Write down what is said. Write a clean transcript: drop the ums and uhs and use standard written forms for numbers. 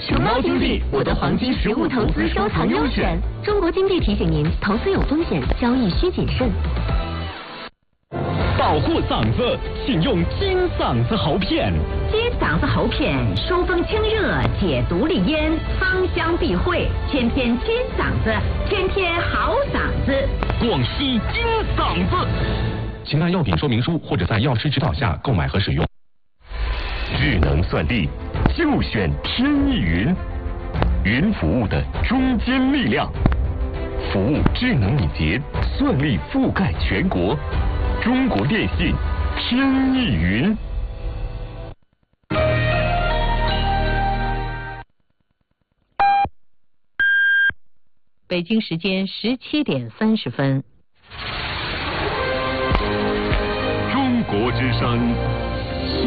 熊猫经济，我的黄金实物投资收藏优选。中国经济提醒您，投资有风险，交易需谨慎。 保护嗓子，请用金嗓子喉片。 金嗓子喉片，疏风清热，解毒利咽，芳香避秽，天天金嗓子，天天好嗓子。 广西金嗓子。请看药品说明书或者在药师指导下购买和使用。 智能算地，就选天翼云。云服务的中坚力量，服务智能敏捷，算力覆盖全国。中国电信天翼云。 北京时间17点30分。 中国之声。